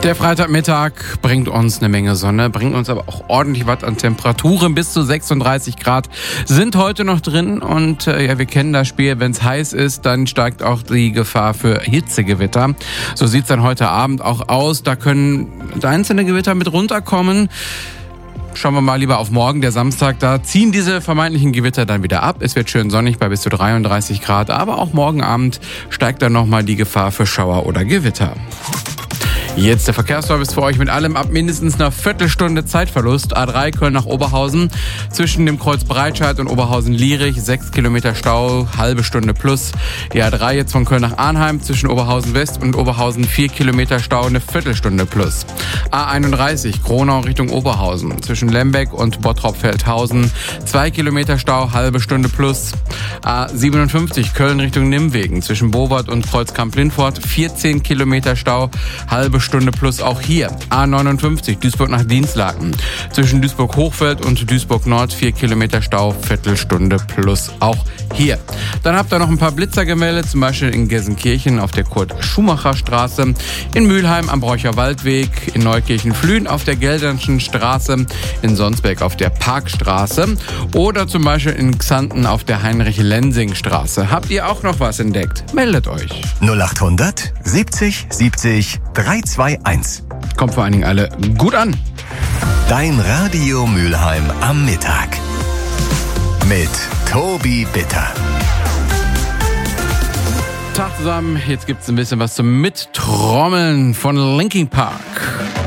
Der Freitagmittag bringt uns eine Menge Sonne, bringt uns aber auch ordentlich was an Temperaturen. Bis zu 36 Grad sind heute noch drin und wir kennen das Spiel, wenn es heiß ist, dann steigt auch die Gefahr für Hitzegewitter. So sieht's dann heute Abend auch aus. Da können einzelne Gewitter mit runterkommen. Schauen wir mal lieber auf morgen, der Samstag. Da ziehen diese vermeintlichen Gewitter dann wieder ab. Es wird schön sonnig bei bis zu 33 Grad, aber auch morgen Abend steigt dann nochmal die Gefahr für Schauer oder Gewitter. Jetzt der Verkehrsservice für euch mit allem ab mindestens einer Viertelstunde Zeitverlust. A3 Köln nach Oberhausen zwischen dem Kreuz Breitscheid und Oberhausen-Lierich 6 Kilometer Stau, halbe Stunde plus. Die A3 jetzt von Köln nach Arnheim zwischen Oberhausen West und Oberhausen 4 Kilometer Stau, eine Viertelstunde plus. A31 Kronau Richtung Oberhausen zwischen Lembeck und Bottrop-Feldhausen 2 Kilometer Stau, halbe Stunde plus. A57 Köln Richtung Nimwegen zwischen Bowart und Kreuzkamp-Lindfort 14 Kilometer Stau, halbe Stunde plus auch hier. A59 Duisburg nach Dinslaken zwischen Duisburg-Hochfeld und Duisburg-Nord 4 Kilometer Stau, Viertelstunde plus auch hier. Dann habt ihr noch ein paar Blitzer gemeldet, zum Beispiel in Gelsenkirchen auf der Kurt-Schumacher-Straße, in Mülheim am Bräucher Waldweg, in Neukirchen-Flühen auf der Geldernschen Straße, in Sonsbeck auf der Parkstraße oder zum Beispiel in Xanten auf der Heinrich-Lensing-Straße. Habt ihr auch noch was entdeckt? Meldet euch. 0800 70 70 321. Kommt vor allen Dingen alle gut an. Dein Radio Mülheim am Mittag. Mit Tobi Bitter. Tag zusammen, jetzt gibt's ein bisschen was zum Mittrommeln von Linkin Park.